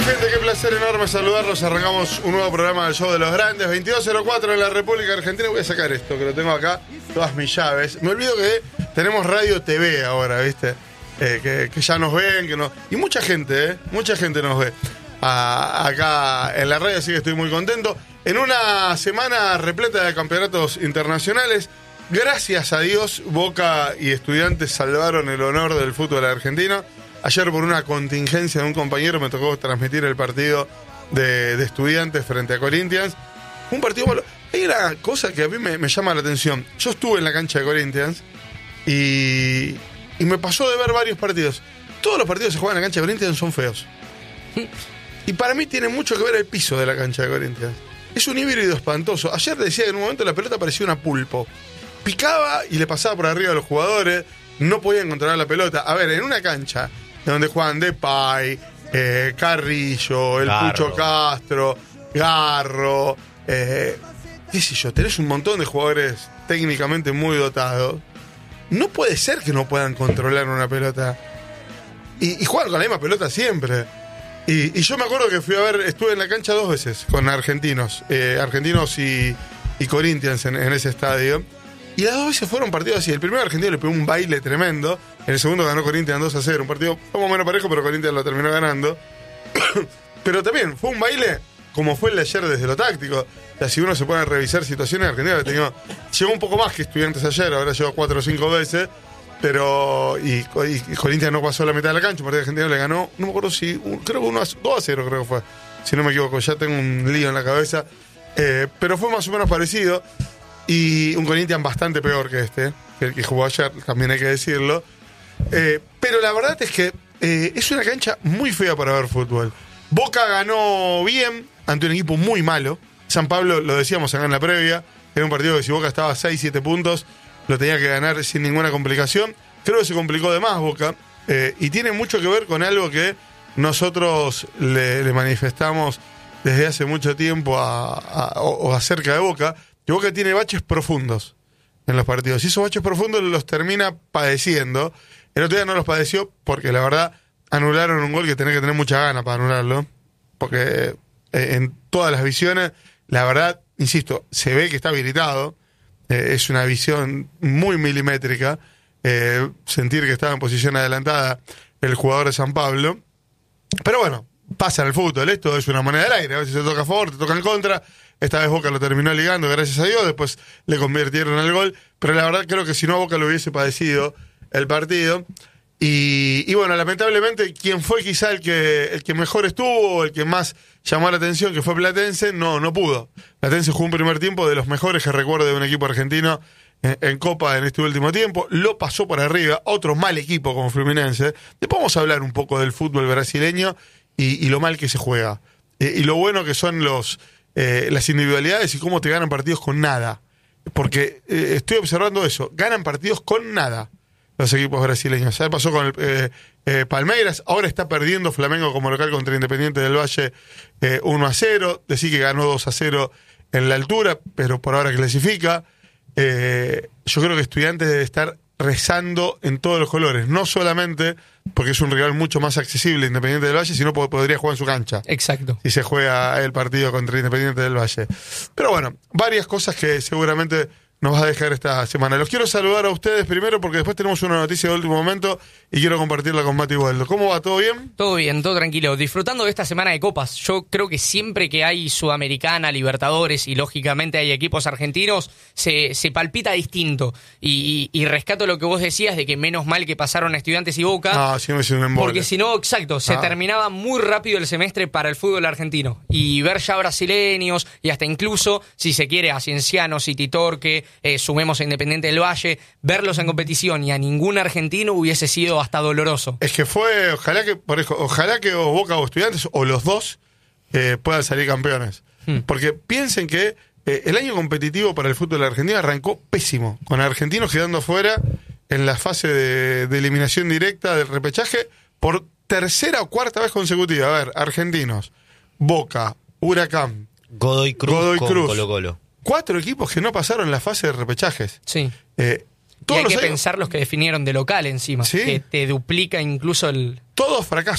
gente, qué placer enorme saludarlos. Arrancamos un nuevo programa del Show de los Grandes. 22:04 en la República Argentina. Voy a sacar esto, que lo tengo acá, todas mis llaves. Me olvido que tenemos radio TV ahora, ¿viste? Que ya nos ven, que no. Y mucha gente nos ve acá en la radio, así que estoy muy contento. En una semana repleta de campeonatos internacionales, gracias a Dios, Boca y Estudiantes salvaron el honor del fútbol argentino. Ayer, por una contingencia de un compañero, me tocó transmitir el partido de Estudiantes frente a Corinthians. Un partido malo. Hay una cosa que a mí me llama la atención. Yo estuve en la cancha de Corinthians y me pasó de ver varios partidos. Todos los partidos que se juegan en la cancha de Corinthians son feos. Y para mí tiene mucho que ver el piso de la cancha de Corinthians. Es un híbrido espantoso. Ayer decía que en un momento la pelota parecía una pulpo. Picaba y le pasaba por arriba a los jugadores. No podían controlar la pelota. A ver, en una cancha donde juegan Depay, Carrillo, el Pucho Castro, Garro, qué sé yo, tenés un montón de jugadores técnicamente muy dotados. No puede ser que no puedan controlar una pelota. Y juegan con la misma pelota siempre. Y yo me acuerdo que estuve en la cancha 2 veces con argentinos y Corinthians en ese estadio. Y las 2 veces fueron partidos así. El primero argentino le pegó un baile tremendo. En el segundo ganó Corinthians 2-0. Un partido como menos parejo, pero Corinthians lo terminó ganando. Pero también fue un baile como fue el de ayer desde lo táctico. O sea, si uno se pone a revisar situaciones, Argentina llegó un poco más que Estudiantes ayer. Ahora llegó 4 o 5 veces. Pero y Corinthians no pasó la mitad de la cancha. Un partido argentino le ganó, no me acuerdo si, creo que 2-0 creo que fue. Si no me equivoco, ya tengo un lío en la cabeza. Pero fue más o menos parecido. Y un Corinthians bastante peor que el que jugó ayer, también hay que decirlo. Pero la verdad es que es una cancha muy fea para ver fútbol. Boca ganó bien ante un equipo muy malo. San Pablo, lo decíamos acá en la previa, era un partido que si Boca estaba a 6-7 puntos, lo tenía que ganar sin ninguna complicación. Creo que se complicó de más Boca. Y tiene mucho que ver con algo que nosotros le manifestamos desde hace mucho tiempo o acerca de Boca. Que Boca tiene baches profundos en los partidos. Y esos baches profundos los termina padeciendo. El otro día no los padeció porque la verdad anularon un gol que tenés que tener mucha gana para anularlo. Porque en todas las visiones, la verdad, insisto, se ve que está habilitado. Es una visión muy milimétrica. Sentir que estaba en posición adelantada el jugador de San Pablo. Pero bueno, pasa en el fútbol. Esto es una moneda del aire. A veces te toca a favor, te toca en contra. Esta vez Boca lo terminó ligando, gracias a Dios. Después le convirtieron el gol. Pero la verdad creo que si no, Boca lo hubiese padecido el partido. Y bueno, lamentablemente, quien fue quizá el que mejor estuvo, el que más llamó la atención, que fue Platense, no pudo. Platense jugó un primer tiempo de los mejores que recuerdo de un equipo argentino en Copa en este último tiempo. Lo pasó por arriba. Otro mal equipo como Fluminense. Después vamos a hablar un poco del fútbol brasileño y lo mal que se juega. Y lo bueno que son las individualidades y cómo te ganan partidos con nada. Porque estoy observando eso. Ganan partidos con nada los equipos brasileños. Ya pasó con el Palmeiras. Ahora está perdiendo Flamengo como local contra Independiente del Valle 1-0. Decir que ganó 2-0 en la altura, pero por ahora clasifica. Yo creo que Estudiantes debe estar rezando en todos los colores, no solamente porque es un rival mucho más accesible Independiente del Valle, sino porque podría jugar en su cancha. Exacto. Si se juega el partido contra Independiente del Valle. Pero bueno, varias cosas que seguramente nos va a dejar esta semana. Los quiero saludar a ustedes primero porque después tenemos una noticia de último momento y quiero compartirla con Mati Waldo. ¿Cómo va? ¿Todo bien? Todo bien, todo tranquilo. Disfrutando de esta semana de copas. Yo creo que siempre que hay Sudamericana, Libertadores y lógicamente hay equipos argentinos, se palpita distinto. Y rescato lo que vos decías de que menos mal que pasaron Estudiantes y Boca. Ah, sí me hizo un embole. Porque si no, exacto, se terminaba muy rápido el semestre para el fútbol argentino. Y ver ya brasileños y hasta incluso, si se quiere, a Cienciano, City Torque, sumemos a Independiente del Valle, verlos en competición y a ningún argentino hubiese sido hasta doloroso. Es que fue, ojalá que o Boca o Estudiantes, o los dos, puedan salir campeones. Porque piensen que el año competitivo para el fútbol argentino arrancó pésimo, con argentinos quedando fuera en la fase de eliminación directa del repechaje por tercera o cuarta vez consecutiva. A ver, argentinos, Boca, Huracán, Godoy Cruz con Colo-Colo. 4 equipos que no pasaron la fase de repechajes. Sí. Y hay que pensar los que definieron de local encima, ¿sí? Que te duplica incluso el... Todos fracasos.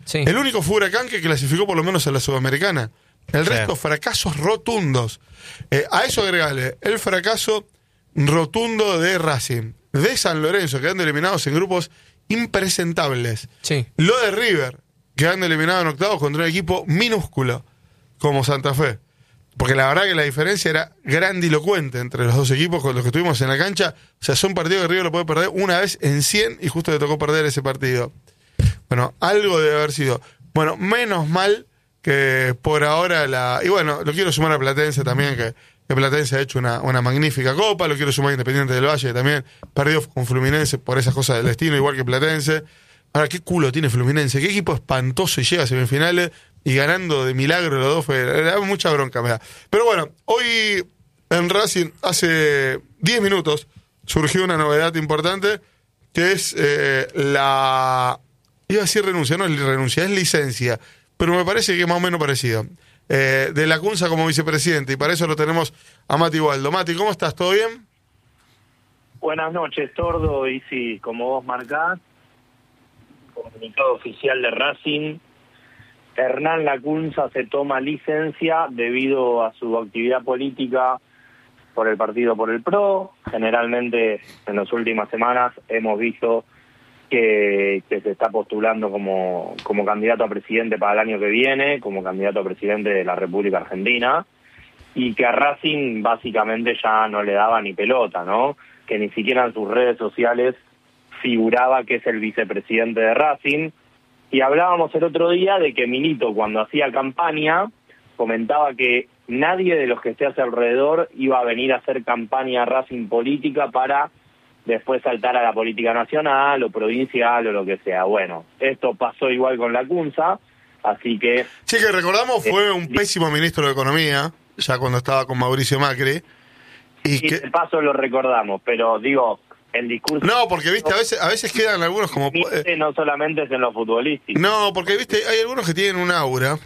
Sí. El único fue Huracán que clasificó por lo menos a la Sudamericana. El resto, fracasos rotundos. A eso agregale el fracaso rotundo de Racing, de San Lorenzo, quedando eliminados en grupos impresentables. Sí. Lo de River, quedando eliminado en octavos contra un equipo minúsculo como Santa Fe. Porque la verdad que la diferencia era grandilocuente entre los dos equipos con los que estuvimos en la cancha. O sea, son partidos que River lo puede perder una vez en 100 y justo le tocó perder ese partido. Bueno, algo debe haber sido. Bueno, menos mal que por ahora y bueno, lo quiero sumar a Platense también, que Platense ha hecho una magnífica copa. Lo quiero sumar a Independiente del Valle, que también perdió con Fluminense por esas cosas del destino, igual que Platense. Ahora, qué culo tiene Fluminense, qué equipo espantoso y llega a semifinales y ganando de milagro los dos, era mucha bronca me da. Pero bueno, hoy en Racing, hace 10 minutos, surgió una novedad importante, que es iba a decir renuncia, no es renuncia, es licencia, pero me parece que es más o menos parecido. De Lacunza como vicepresidente, y para eso lo tenemos a Mati Waldo. Mati, ¿cómo estás? ¿Todo bien? Buenas noches, Tordo, y sí, como vos marcás, comunicado oficial de Racing, Hernán Lacunza se toma licencia debido a su actividad política por el partido por el PRO. Generalmente en las últimas semanas hemos visto que se está postulando como candidato a presidente para el año que viene, como candidato a presidente de la República Argentina, y que a Racing básicamente ya no le daba ni pelota, ¿no? Que ni siquiera en sus redes sociales figuraba que es el vicepresidente de Racing. Y hablábamos el otro día de que Milito, cuando hacía campaña, comentaba que nadie de los que esté a su alrededor iba a venir a hacer campaña Racing política para después saltar a la política nacional o provincial o lo que sea. Bueno, esto pasó igual con Lacunza, así que... Sí, que recordamos fue un pésimo ministro de Economía, ya cuando estaba con Mauricio Macri. Y que de paso lo recordamos, pero digo... El discurso. No, porque viste, a veces quedan algunos como... no solamente es en lo futbolístico. No, porque viste, hay algunos que tienen un aura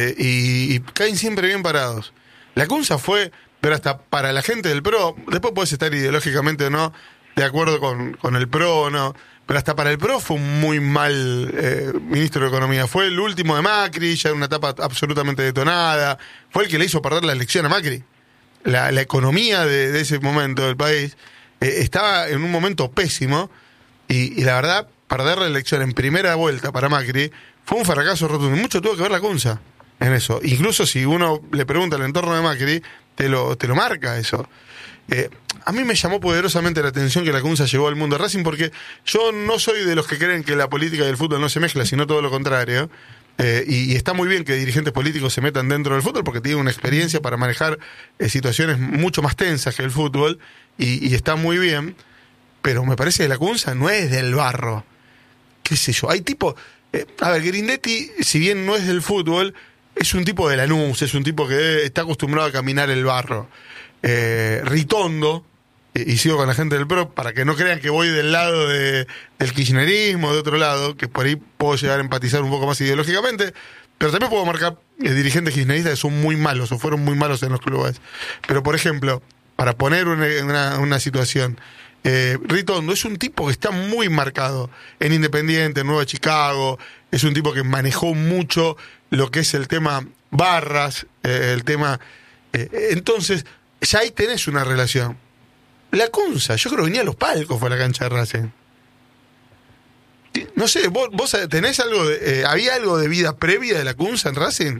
y caen siempre bien parados. Lacunza fue, pero hasta para la gente del PRO, después podés estar ideológicamente o no de acuerdo con el PRO o no, pero hasta para el PRO fue un muy mal ministro de Economía. Fue el último de Macri, ya en una etapa absolutamente detonada. Fue el que le hizo perder la elección a Macri. La economía de ese momento del país... estaba en un momento pésimo y la verdad, perder la elección en primera vuelta para Macri fue un fracaso rotundo. Mucho tuvo que ver Lacunza en eso. Incluso si uno le pregunta al entorno de Macri, te lo marca eso. A mí me llamó poderosamente la atención que Lacunza llegó al mundo de Racing, porque yo no soy de los que creen que la política y el fútbol no se mezcla, sino todo lo contrario. Y está muy bien que dirigentes políticos se metan dentro del fútbol porque tienen una experiencia para manejar situaciones mucho más tensas que el fútbol y está muy bien, pero me parece que Lacunza no es del barro, qué sé yo, hay tipo, a ver, Grindetti, si bien no es del fútbol, es un tipo de Lanús, es un tipo que está acostumbrado a caminar el barro. Ritondo, y sigo con la gente del PRO para que no crean que voy del lado del kirchnerismo, de otro lado, que por ahí puedo llegar a empatizar un poco más ideológicamente, pero también puedo marcar dirigentes kirchneristas que son muy malos o fueron muy malos en los clubes. Pero por ejemplo, para poner una situación, Ritondo es un tipo que está muy marcado en Independiente, en Nueva Chicago, es un tipo que manejó mucho lo que es el tema barras, el tema... entonces, ya ahí tenés una relación. Lacunza, yo creo que venía a los palcos fue a la cancha de Racing. No sé, ¿vos tenés algo ¿había algo de vida previa de Lacunza en Racing?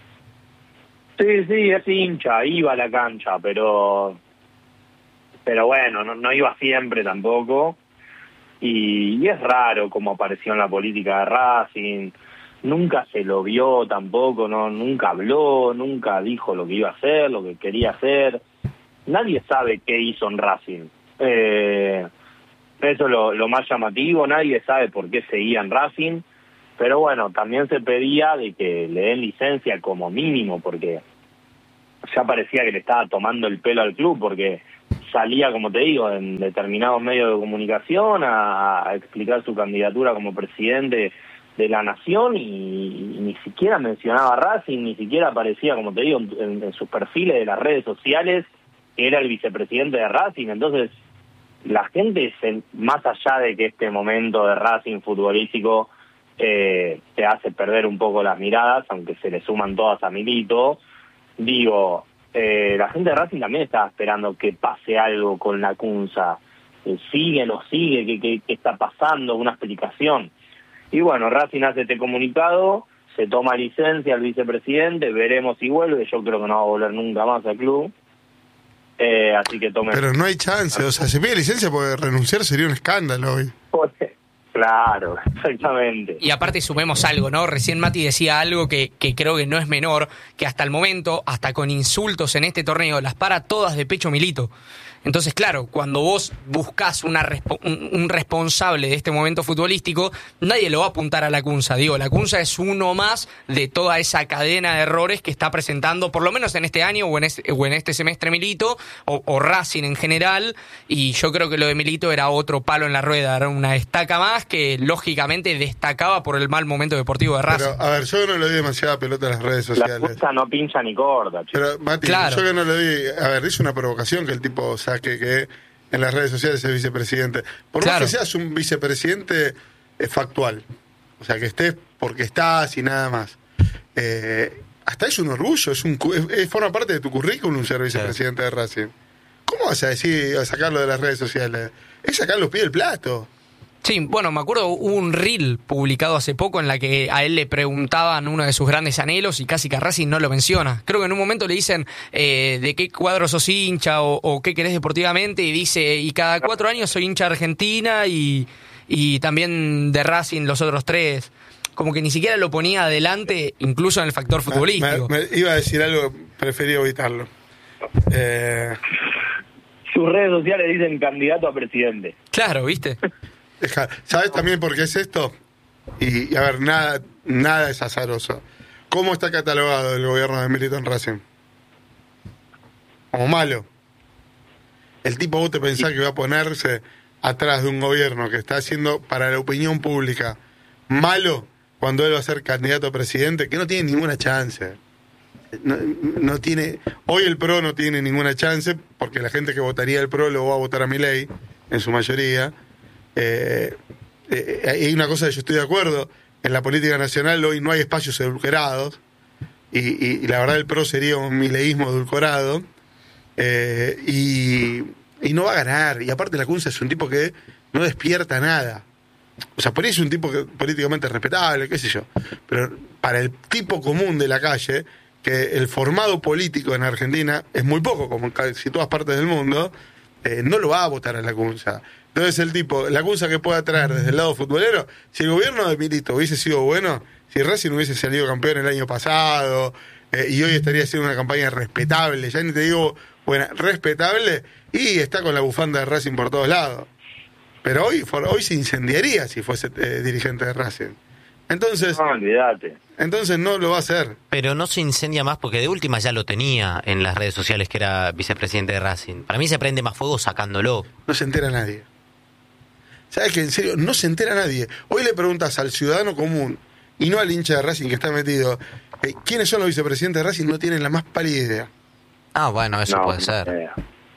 Sí, es hincha, iba a la cancha, pero bueno, no iba siempre tampoco. Y es raro cómo apareció en la política de Racing. Nunca se lo vio tampoco, nunca habló, nunca dijo lo que iba a hacer, lo que quería hacer. Nadie sabe qué hizo en Racing. Eso es lo más llamativo, nadie sabe por qué seguía en Racing. Pero bueno, también se pedía de que le den licencia como mínimo, porque ya parecía que le estaba tomando el pelo al club, porque salía, como te digo, en determinados medios de comunicación a explicar su candidatura como presidente de la nación y ni siquiera mencionaba a Racing, ni siquiera aparecía, como te digo, en sus perfiles de las redes sociales que era el vicepresidente de Racing. Entonces, la gente, más allá de que este momento de Racing futbolístico te hace perder un poco las miradas, aunque se le suman todas a Milito. Digo, la gente de Racing también estaba esperando que pase algo con la Cunza. Sigue, no sigue, ¿qué está pasando? Una explicación. Y bueno, Racing hace este comunicado, se toma licencia al vicepresidente, veremos si vuelve. Yo creo que no va a volver nunca más al club. Así que tome. Pero no hay chance, o sea, se pide licencia porque renunciar sería un escándalo hoy. Claro, exactamente. Y aparte sumemos algo, ¿no? Recién Mati decía algo que creo que no es menor, que hasta el momento, hasta con insultos en este torneo, las para todas de pecho Milito. Entonces, claro, cuando vos buscás un responsable de este momento futbolístico, nadie lo va a apuntar a la Cunza. Digo, la Cunza es uno más de toda esa cadena de errores que está presentando, por lo menos en este año o en este semestre Milito, o Racing en general, y yo creo que lo de Milito era otro palo en la rueda, era una estaca más que lógicamente destacaba por el mal momento deportivo de Racing. Pero, a ver, yo no le doy demasiada pelota a las redes sociales. La Cunza no pincha ni corta, chico. Pero, Mati, claro. Yo que no le doy... A ver, dice una provocación que el tipo saque que en las redes sociales es vicepresidente. Por más que seas un vicepresidente factual, o sea, que estés porque estás y nada más. Hasta es un orgullo, forma parte de tu currículum ser vicepresidente de Racing. ¿Cómo vas a decir, a sacarlo de las redes sociales? Es sacar los pies del plato. Sí, bueno, me acuerdo, hubo un reel publicado hace poco en la que a él le preguntaban uno de sus grandes anhelos y casi que a Racing no lo menciona. Creo que en un momento le dicen de qué cuadro sos hincha o qué querés deportivamente y dice, y cada 4 años soy hincha de Argentina y también de Racing los otros 3. Como que ni siquiera lo ponía adelante, incluso en el factor futbolístico. Me iba a decir algo, preferí evitarlo. Sus redes sociales dicen candidato a presidente. Claro, ¿viste? ¿Sabes también por qué es esto? Y a ver, nada es azaroso. ¿Cómo está catalogado el gobierno de Milito en Racing? Como malo. El tipo, vos te pensás que va a ponerse atrás de un gobierno que está haciendo para la opinión pública malo cuando él va a ser candidato a presidente, que no tiene ninguna chance. No tiene. Hoy el PRO no tiene ninguna chance porque la gente que votaría el PRO lo va a votar a Milei en su mayoría. Hay una cosa que yo estoy de acuerdo, en la política nacional hoy no hay espacios edulcorados y la verdad el PRO sería un mileísmo edulcorado y no va a ganar, y aparte la Cunza es un tipo que no despierta nada, o sea, por ahí es un tipo que políticamente respetable, qué sé yo, pero para el tipo común de la calle, que el formado político en Argentina es muy poco, como en casi todas partes del mundo, no lo va a votar a la Cunza. Entonces el tipo, la Cunza que pueda traer desde el lado futbolero, si el gobierno de Milito hubiese sido bueno, si Racing hubiese salido campeón el año pasado y hoy estaría haciendo una campaña respetable, ya ni te digo buena, respetable, y está con la bufanda de Racing por todos lados. Pero hoy se incendiaría si fuese dirigente de Racing. Entonces, no, olvídate. Entonces no lo va a hacer. Pero no se incendia más porque de última ya lo tenía en las redes sociales que era vicepresidente de Racing. Para mí se prende más fuego sacándolo. No se entera nadie. ¿Sabes qué? En serio, no se entera nadie. Hoy le preguntas al ciudadano común y no al hincha de Racing que está metido, ¿quiénes son los vicepresidentes de Racing? No tienen la más pálida idea. Ah, bueno, eso puede ser.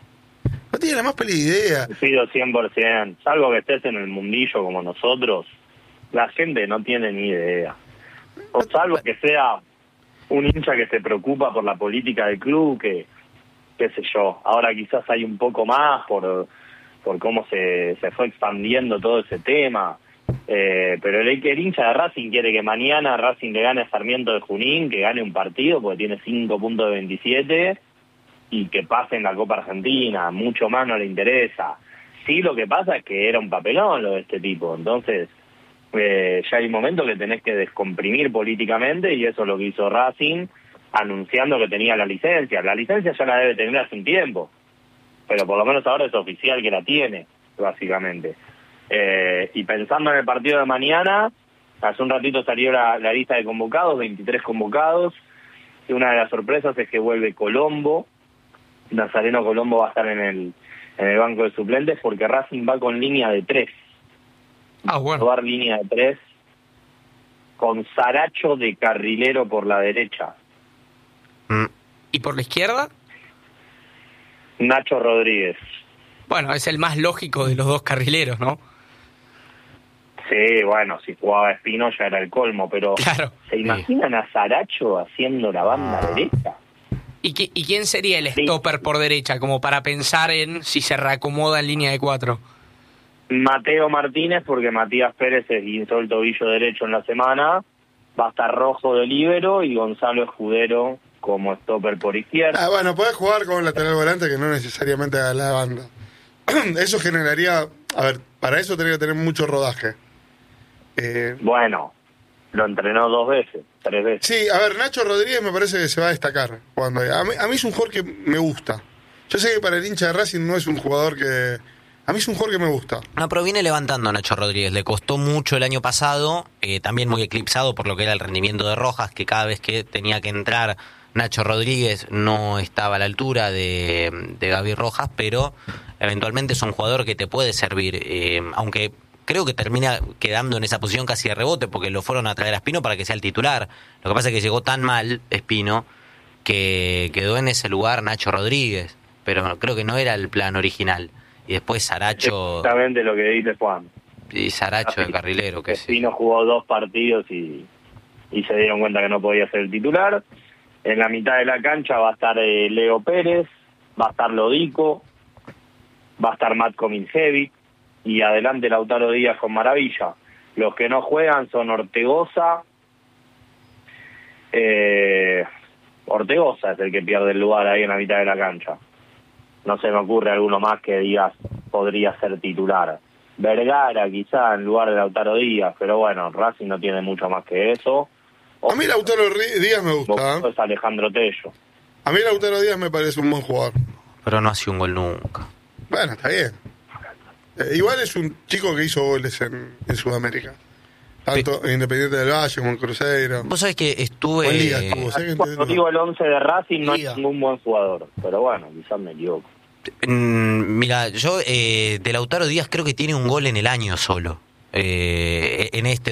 No tienen la más pálida idea. Pido 100%. Salvo que estés en el mundillo como nosotros, la gente no tiene ni idea. O salvo que sea un hincha que se preocupa por la política del club, que qué sé yo. Ahora quizás hay un poco más por cómo se fue expandiendo todo ese tema. Pero el hincha de Racing quiere que mañana Racing le gane a Sarmiento de Junín, que gane un partido porque tiene 5 puntos de 27 y que pase en la Copa Argentina. Mucho más no le interesa. Sí, lo que pasa es que era un papelón lo de este tipo. Entonces ya hay momentos que tenés que descomprimir políticamente, y eso es lo que hizo Racing, anunciando que tenía la licencia. La licencia ya la debe tener hace un tiempo, pero por lo menos ahora es oficial que la tiene, básicamente. Y pensando en el partido de mañana, hace un ratito salió la lista de convocados, 23 convocados, y una de las sorpresas es que vuelve Colombo. Nazareno Colombo va a estar en el banco de suplentes porque Racing va con línea de 3. Ah, bueno. Jugar línea de 3 con Saracho de carrilero por la derecha. ¿Y por la izquierda? Nacho Rodríguez. Bueno, es el más lógico de los dos carrileros, ¿no? Sí, bueno, si jugaba Espino ya era el colmo, pero Claro. ¿se imaginan a Saracho haciendo la banda derecha? ¿Y quién sería el stopper por derecha? Como para pensar en si se reacomoda en línea de 4. Mateo Martínez, porque Matías Pérez se guinzó el tobillo derecho en la semana. Va a estar Rojo de líbero y Gonzalo Escudero como stopper por izquierda. Bueno, podés jugar con un lateral volante que no necesariamente haga la banda. Eso generaría... A ver, para eso tenía que tener mucho rodaje. Bueno, lo entrenó 2 veces, 3 veces. Sí, a ver, Nacho Rodríguez me parece que se va a destacar. A mí es un jugador que me gusta. Yo sé que para el hincha de Racing no es un jugador que... A mí es un jugador que me gusta. No, pero viene levantando a Nacho Rodríguez. Le costó mucho el año pasado, también muy eclipsado por lo que era el rendimiento de Rojas, que cada vez que tenía que entrar Nacho Rodríguez no estaba a la altura de Gaby Rojas, pero eventualmente es un jugador que te puede servir, aunque creo que termina quedando en esa posición casi de rebote, porque lo fueron a traer a Espino para que sea el titular. Lo que pasa es que llegó tan mal Espino que quedó en ese lugar Nacho Rodríguez, pero creo que no era el plan original. Y después Saracho... Exactamente lo que dice Juan. Y Saracho de carrilero, que sí. Espino jugó 2 partidos y se dieron cuenta que no podía ser el titular. En la mitad de la cancha va a estar Leo Pérez, va a estar Lodico, va a estar Matko Mincevic y adelante Lautaro Díaz con Maravilla. Los que no juegan son Ortegoza. Ortegoza es el que pierde el lugar ahí en la mitad de la cancha. No se me ocurre alguno más que digas podría ser titular. Vergara quizá en lugar de Lautaro Díaz, pero bueno, Racing no tiene mucho más que eso. A mí Lautaro Díaz me gusta. Es Alejandro Tello. A mí Lautaro Díaz me parece un buen jugador. Pero no ha sido un gol nunca. Bueno, está bien. Igual es un chico que hizo goles en Sudamérica. Tanto en Independiente del Valle como en Cruzeiro. Vos sabés que estuve... Buen liga estuvo, ¿sabés que Cuando digo el 11 de Racing no Liga. es ningún buen jugador, pero bueno, quizás me equivoco. Mira, yo de Lautaro Díaz creo que tiene un gol en el año solo, en este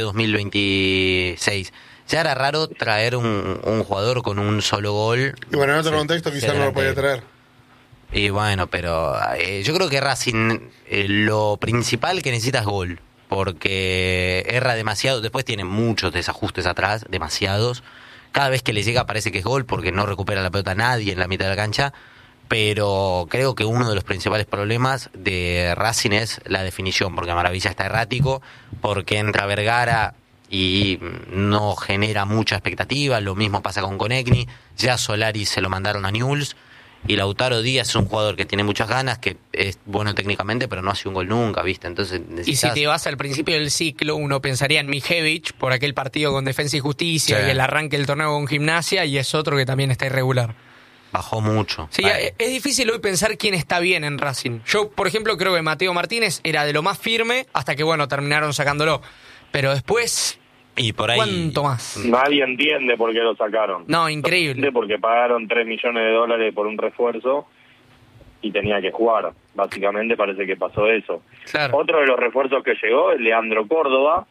2026. Ya era raro traer un jugador con un solo gol. Y bueno, en otro contexto quizás no lo podía traer. Y bueno, pero yo creo que Racing lo principal que necesita es gol, porque erra demasiado, después tiene muchos desajustes atrás, demasiados. Cada vez que le llega parece que es gol porque no recupera la pelota nadie en la mitad de la cancha. Pero creo que uno de los principales problemas de Racing es la definición, porque Maravilla está errático, porque entra Vergara y no genera mucha expectativa. Lo mismo pasa con Konechny. Ya Solari se lo mandaron a Newell's. Y Lautaro Díaz es un jugador que tiene muchas ganas, que es bueno técnicamente, pero no hace un gol nunca, ¿viste? Entonces Y si te vas al principio del ciclo, uno pensaría en Mijevich por aquel partido con Defensa y Justicia Sí. y el arranque del torneo con Gimnasia, y es otro que también está irregular. bajó mucho. Sí, es difícil hoy pensar quién está bien en Racing. Yo, por ejemplo, creo que Mateo Martínez era de lo más firme hasta que, bueno, terminaron sacándolo. Pero después, Y por ahí... ¿cuánto más? Nadie entiende por qué lo sacaron. No, increíble. Porque pagaron $3 millones por un refuerzo y tenía que jugar. Básicamente parece que pasó eso. Claro. Otro de los refuerzos que llegó es Leandro Córdoba,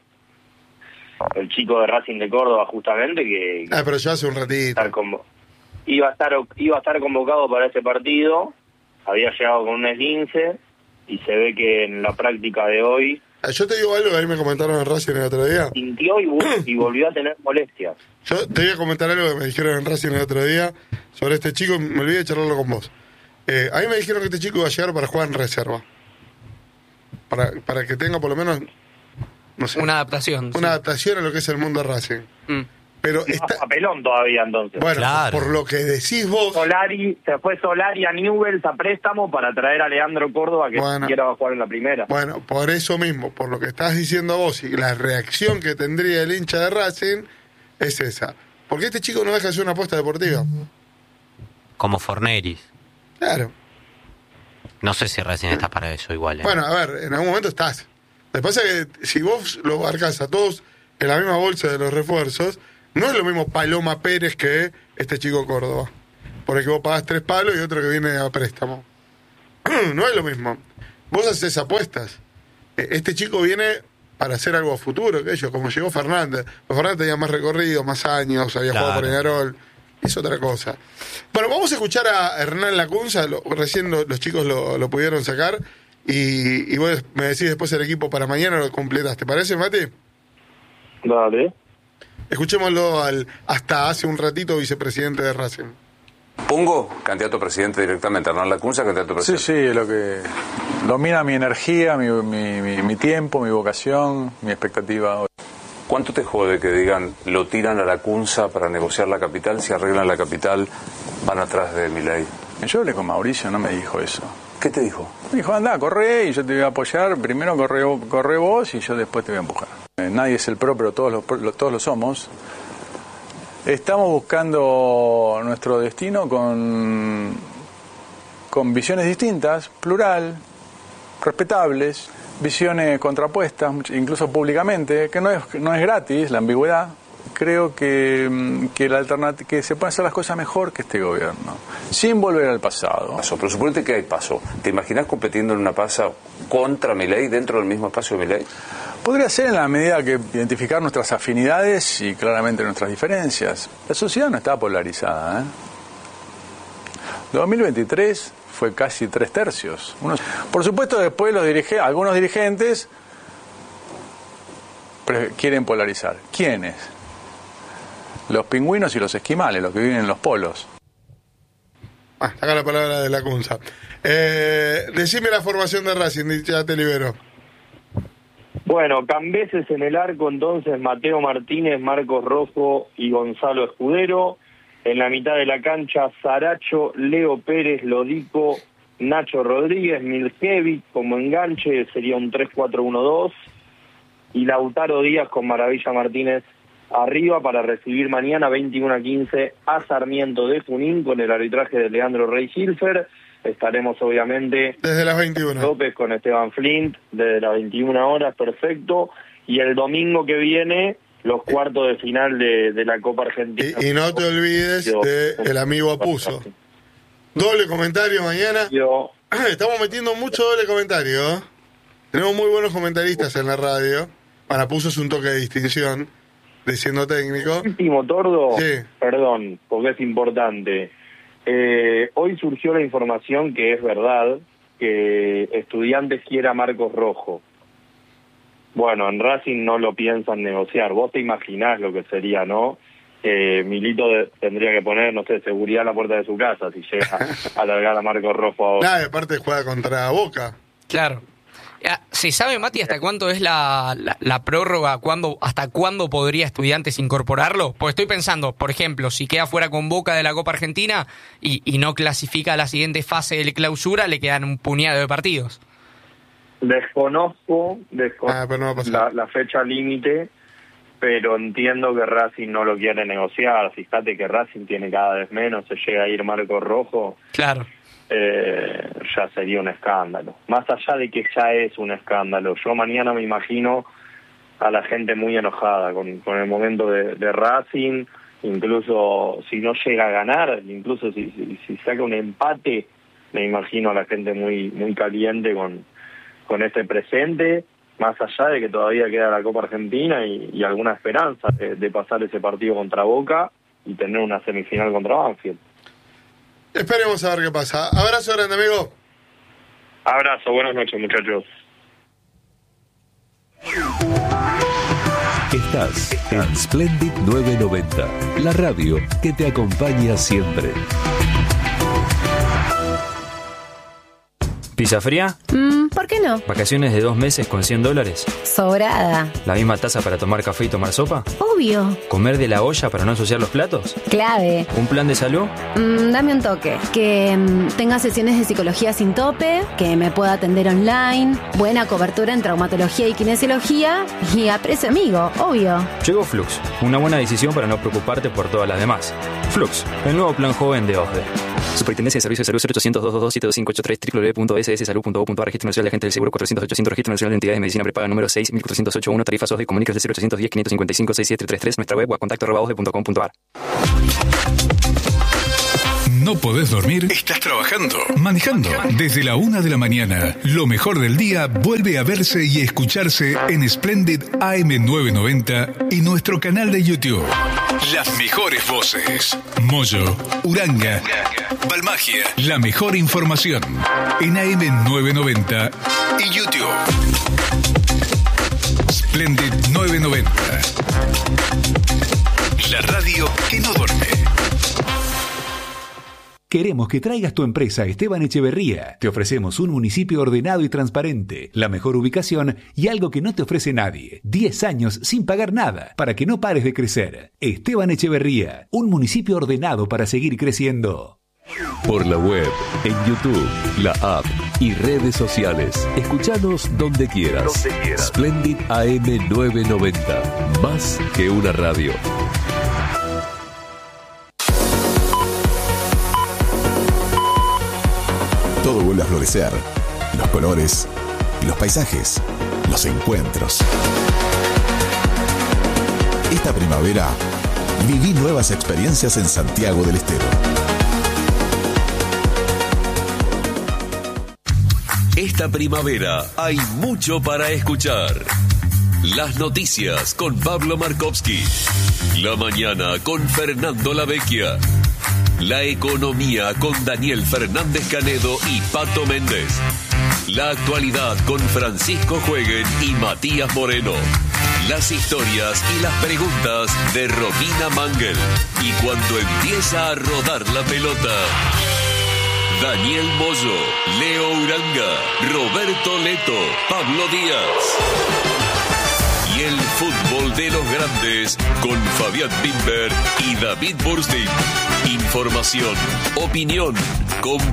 el chico de Racing de Córdoba justamente, que Pero ya hace un ratito. iba a estar convocado para ese partido. Había llegado con un esguince y se ve que en la práctica de hoy Yo te digo algo que ahí me comentaron en Racing el otro día. sintió y volvió a tener molestias. Yo te voy a comentar algo que me dijeron en Racing el otro día sobre este chico, me olvidé de charlarlo con vos. A mí me dijeron que este chico iba a llegar para jugar en reserva. Para que tenga por lo menos, no sé, Una adaptación. una adaptación a lo que es el mundo de Racing. Mm. Pero Está está, papelón todavía entonces. bueno, Claro. por lo que decís vos, Se fue Solari a Newell's a préstamo para traer a Leandro Córdoba, que Bueno. siquiera va a jugar en la primera. bueno, por eso mismo, por lo que estás diciendo vos y la reacción que tendría el hincha de Racing es esa. Porque este chico no deja de ser una apuesta deportiva. Como Forneris. Claro. No sé si Racing está para eso igual. Bueno, a ver, en algún momento estás. Lo que pasa es que si vos lo marcás a todos en la misma bolsa de los refuerzos, no es lo mismo Paloma Pérez que este chico Córdoba. Porque vos pagás 3 palos y otro que viene a préstamo. No es lo mismo. Vos haces apuestas. Este chico viene para hacer algo a futuro, que ellos, como llegó Fernández. Pues Fernández tenía más recorrido, más años, había jugado por Peñarol. Es otra cosa. Bueno, vamos a escuchar a Hernán Lacunza. Recién los chicos lo pudieron sacar. y vos me decís después el equipo para mañana lo completás. ¿Te parece, Mati? Dale. Escuchémoslo al hasta hace un ratito vicepresidente de Racing. Pongo candidato a presidente directamente, Hernán Lacunza, candidato a presidente. Sí, lo que domina mi energía, mi tiempo, mi vocación, mi expectativa hoy. ¿Cuánto te jode que digan lo tiran a Lacunza para negociar la capital, si arreglan la capital van atrás de Milei? Yo hablé con Mauricio, no me dijo eso. ¿Qué te dijo? Me dijo, anda, corre y yo te voy a apoyar. Primero corre vos y yo después te voy a empujar. Nadie es el pro, pero todos lo somos. Estamos buscando nuestro destino con visiones distintas, plural, respetables, visiones contrapuestas, incluso públicamente, que no es gratis la ambigüedad. Creo que que se pueden hacer las cosas mejor que este gobierno, sin volver al pasado. Pero suponete que hay paso. ¿Te imaginas compitiendo en una pasa contra Milei dentro del mismo espacio de Milei? Podría ser en la medida que identificar nuestras afinidades y claramente nuestras diferencias. La sociedad no está polarizada, 2023 fue casi 3/3. Por supuesto, después algunos dirigentes quieren polarizar. ¿Quiénes? Los pingüinos y los esquimales, los que viven en los polos. Acá la palabra de Lacunza. Decime la formación de Racing, ya te libero. Bueno, Cambeses en el arco, entonces Mateo Martínez, Marcos Rojo y Gonzalo Escudero. En la mitad de la cancha, Saracho, Leo Pérez, Lodico, Nacho Rodríguez, Miljevic como enganche, sería un 3-4-1-2. Y Lautaro Díaz con Maravilla Martínez arriba para recibir mañana 21:15 a Sarmiento de Junín con el arbitraje de Leandro Rey Hilfer. Estaremos obviamente desde las 21. López con Esteban Flint desde las 21 horas, perfecto. Y el domingo que viene los cuartos de final de la Copa Argentina. Y no te olvides del amigo Apuso. Doble comentario mañana. Estamos metiendo mucho doble comentario, ¿eh? Tenemos muy buenos comentaristas en la radio. Para Apuso es un toque de distinción de siendo técnico. Último, Tordo, sí. Perdón, porque es importante. Hoy surgió la información que es verdad, que Estudiantes quiere a Marcos Rojo. Bueno, en Racing no lo piensan negociar. Vos te imaginás lo que sería, ¿no? Milito tendría que poner, no sé, seguridad a la puerta de su casa si llega a alargar a Marcos Rojo ahora. Y aparte juega contra Boca. Claro. ¿Se sabe, Mati, hasta cuánto es la prórroga? ¿Hasta cuándo podría Estudiantes incorporarlo? Porque estoy pensando, por ejemplo, si queda fuera con Boca de la Copa Argentina y no clasifica a la siguiente fase de clausura, le quedan un puñado de partidos. Desconozco pero no va a pasar. la fecha límite, pero entiendo que Racing no lo quiere negociar. Fíjate que Racing tiene cada vez menos, se llega a ir Marcos Rojo. Claro. Ya sería un escándalo. Más allá de que ya es un escándalo, yo mañana me imagino a la gente muy enojada con el momento de Racing, incluso si no llega a ganar, incluso si saca un empate, me imagino a la gente muy muy caliente con este presente, más allá de que todavía queda la Copa Argentina y alguna esperanza de pasar ese partido contra Boca y tener una semifinal contra Banfield. Esperemos a ver qué pasa. Abrazo grande, amigo. Abrazo, buenas noches, muchachos. Estás en Splendid 990, la radio que te acompaña siempre. ¿Pizza fría? ¿Por qué no? ¿Vacaciones de 2 meses con $100? Sobrada. ¿La misma taza para tomar café y tomar sopa? Obvio. ¿Comer de la olla para no ensuciar los platos? Clave. ¿Un plan de salud? Dame un toque. Que tenga sesiones de psicología sin tope, que me pueda atender online, buena cobertura en traumatología y kinesiología y a precio amigo, obvio. Llegó Flux, una buena decisión para no preocuparte por todas las demás. Flux, el nuevo plan joven de OSDE. Superintendencia de Servicios de Salud 0800-222-7583 www.sssalud.gov.ar. Registro Nacional de Agente del Seguro 400-800. Registro Nacional de Entidades de Medicina Prepaga número 6.408.1. Tarifas OSDE. Comuníquese de 0810-555-6733. Nuestra web o a contacto@osde.com.ar. ¿No podés dormir? ¿Estás trabajando? ¿Manejando? Desde la 1 de la mañana, lo mejor del día vuelve a verse y escucharse en Splendid AM990 y nuestro canal de YouTube. Las mejores voces. Moyo, Uranga, Balmagia. La mejor información en AM990 y YouTube. Splendid 990. La radio que no duerme. Queremos que traigas tu empresa a Esteban Echeverría. Te ofrecemos un municipio ordenado y transparente, la mejor ubicación y algo que no te ofrece nadie. 10 años sin pagar nada, para que no pares de crecer. Esteban Echeverría, un municipio ordenado para seguir creciendo. Por la web, en YouTube, la app y redes sociales. Escuchanos donde quieras. Splendid AM 990. Más que una radio. Todo vuelve a florecer. Los colores, los paisajes, los encuentros. Esta primavera, viví nuevas experiencias en Santiago del Estero. Esta primavera hay mucho para escuchar. Las noticias con Pablo Markovsky. La mañana con Fernando Lavecchia. La economía con Daniel Fernández Canedo y Pato Méndez. La actualidad con Francisco Jueguen y Matías Moreno. Las historias y las preguntas de Romina Mangel. Y cuando empieza a rodar la pelota, Daniel Moyo, Leo Uranga, Roberto Leto, Pablo Díaz. Y el fútbol de los grandes con Fabián Bimber y David Burstein. Información, opinión,